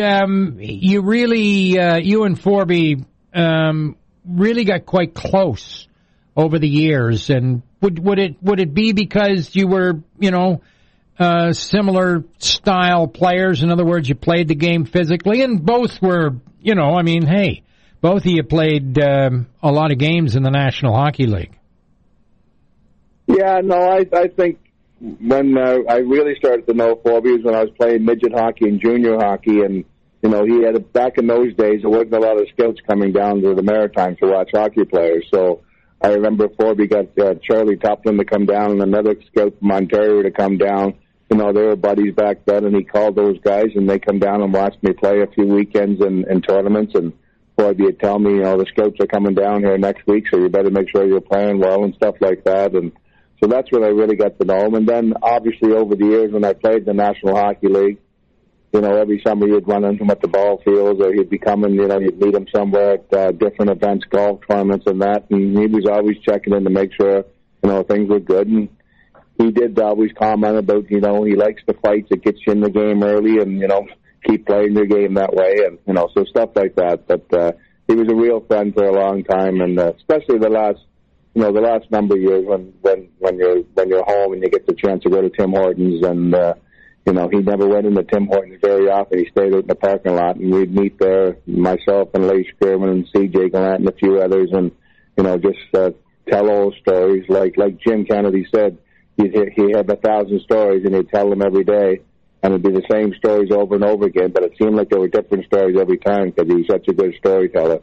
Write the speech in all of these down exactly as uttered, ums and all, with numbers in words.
Um, you really, uh, you and Forby um, really got quite close over the years, and would would it would it be because you were, you know, uh, similar style players? In other words, you played the game physically, and both were, you know, I mean, hey, both of you played um, a lot of games in the National Hockey League. Yeah, no, I I think when uh, I really started to know Forby was when I was playing midget hockey and junior hockey, and you know, he had a, back in those days there wasn't a lot of scouts coming down to the Maritimes to watch hockey players. So I remember Forby got uh, Charlie Toplin to come down and another scout from Ontario to come down. You know, they were buddies back then, and he called those guys, and they come down and watched me play a few weekends in, in tournaments. And Forby would tell me, you know, the scouts are coming down here next week, so you better make sure you're playing well and stuff like that. And so that's when I really got to know him. And then, obviously, over the years when I played in the National Hockey League, you know, every summer you'd run into him at the ball fields, or he'd be coming, you know, you'd meet him somewhere at uh, different events, golf tournaments and that. And he was always checking in to make sure, you know, things were good. And he did always comment about, you know, he likes the fights. It gets you in the game early and, you know, keep playing your game that way. And, you know, so stuff like that. But uh, he was a real friend for a long time, and uh, especially the last, you know, the last number of years when, when, when you're when you're home and you get the chance to go to Tim Hortons. And, uh, you know, he never went into Tim Hortons very often. He stayed out in the parking lot, and we'd meet there, myself and Leigh Sherman and C J Gallant and a few others, and, you know, just uh, tell old stories. Like like Jim Kennedy said, he'd, he had a thousand stories, and he'd tell them every day, and it'd be the same stories over and over again, but it seemed like there were different stories every time because he was such a good storyteller.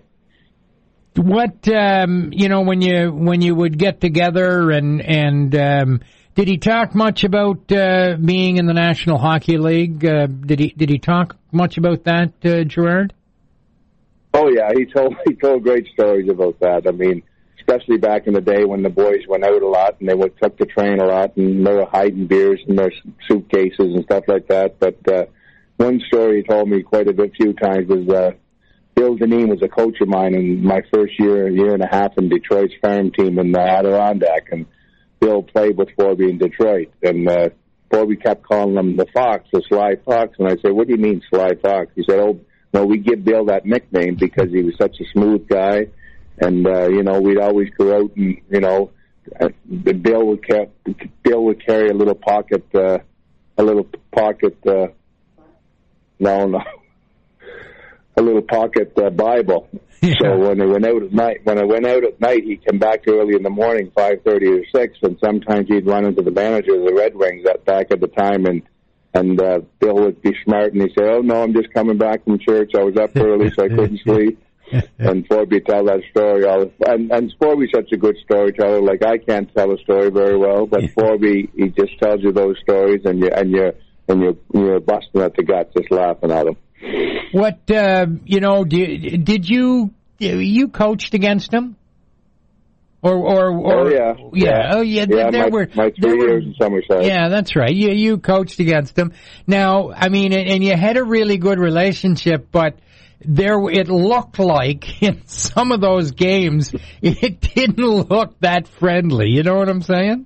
What, um, you know, when you when you would get together and, and um, did he talk much about uh, being in the National Hockey League? Uh, did he did he talk much about that, uh, Gerard? Oh yeah, he told he told great stories about that. I mean, especially back in the day when the boys went out a lot and they would took the train a lot and they were hiding beers in their suitcases and stuff like that. But uh, one story he told me quite a bit, few times was uh, Bill Dineen was a coach of mine in my first year, year and a half in Detroit's farm team in the Adirondack, and Bill played with Forby in Detroit, and uh, Forby kept calling him the Fox, the Sly Fox, and I said, "What do you mean, Sly Fox?" He said, "Oh, no, we give Bill that nickname because he was such a smooth guy, and uh, you know, we'd always go out and, you know, uh, Bill would ca- Bill would carry a little pocket, uh, a little pocket, uh, no, no." a little pocket uh, Bible. Yeah. So when I went out at night, when I went out at night, he'd come back early in the morning, five thirty or six, and sometimes he'd run into the manager of the Red Wings at back at the time, and and uh, Bill would be smart, and he'd say, "Oh no, I'm just coming back from church. I was up early, so I couldn't sleep." And Forby tell that story all, and and Forby's such a good storyteller. Like, I can't tell a story very well, but Forby, he just tells you those stories, and you and you and you're you're busting at the gut just laughing at him. What, uh, you know, did, did you, you coached against him? Or, or, or, oh, yeah. Yeah, yeah. Oh, yeah, yeah there my, were, my three there years were, in Somerset. Yeah, that's right. You, you coached against him. Now, I mean, and, and you had a really good relationship, but there, it looked like in some of those games, it didn't look that friendly. You know what I'm saying?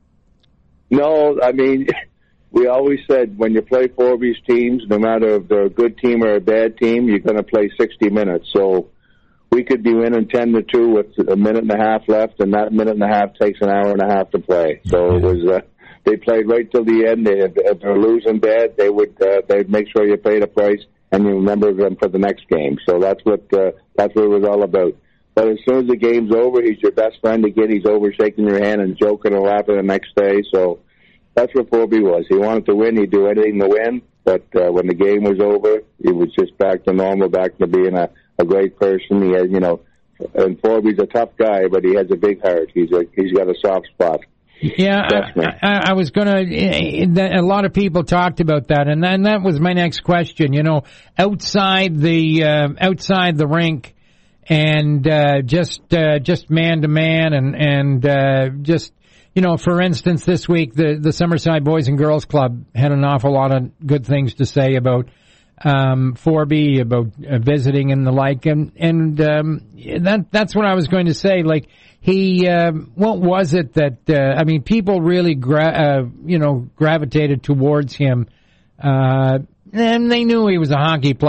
No, I mean, we always said when you play Forby's teams, no matter if they're a good team or a bad team, you're going to play sixty minutes. So we could be winning ten to two with a minute and a half left, and that minute and a half takes an hour and a half to play. So it was uh, they played right till the end. They, if they're losing bad, they would uh, they'd make sure you paid a price and you remember them for the next game. So that's what uh, that's what it was all about. But as soon as the game's over, he's your best friend again. He's over shaking your hand and joking and laughing the next day. So that's what Forby was. He wanted to win. He'd do anything to win. But uh, when the game was over, he was just back to normal, back to being a, a great person. He had, you know, and Forby's a tough guy, but he has a big heart. He's a, he's got a soft spot. Yeah, I, I, I was going to, a lot of people talked about that, and then that was my next question. You know, outside the, uh, outside the rink, and uh, just uh, just man to man, and and uh, just, you know, for instance, this week the the Summerside Boys and Girls Club had an awful lot of good things to say about um, Forby, about uh, visiting and the like, and and um, that that's what I was going to say. Like, he, uh, what was it that uh, I mean, people really gra- uh, you know gravitated towards him, uh, and they knew he was a hockey player.